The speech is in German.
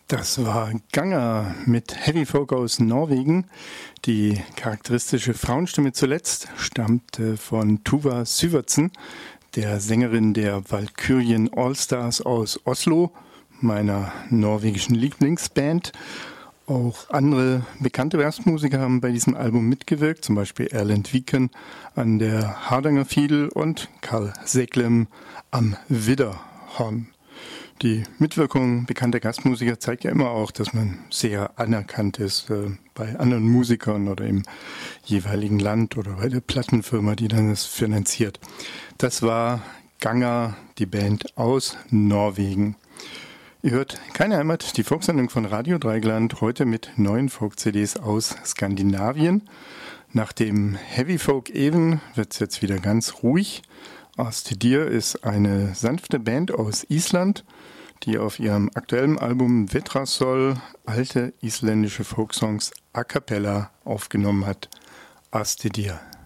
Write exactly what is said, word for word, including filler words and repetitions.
Das war Ganger mit Heavy Folk aus Norwegen. Die charakteristische Frauenstimme zuletzt stammte von Tuva Syvertsen, der Sängerin der Valkyrien Allstars aus Oslo, meiner norwegischen Lieblingsband. Auch andere bekannte Jazzmusiker haben bei diesem Album mitgewirkt, zum Beispiel Erlend Viken an der Hardanger Fiedel und Karl Seglem am Widderhorn. Die Mitwirkung bekannter Gastmusiker zeigt ja immer auch, dass man sehr anerkannt ist äh, bei anderen Musikern oder im jeweiligen Land oder bei der Plattenfirma, die dann das finanziert. Das war Ganger, die Band aus Norwegen. Ihr hört Keine Heimat, die Folksendung von Radio Dreigland, heute mit neuen Folk-C Ds aus Skandinavien. Nach dem Heavy Folk Even wird es jetzt wieder ganz ruhig. Astidir ist eine sanfte Band aus Island, die auf ihrem aktuellen Album Vetrasol alte isländische Folksongs a cappella aufgenommen hat. Astidir.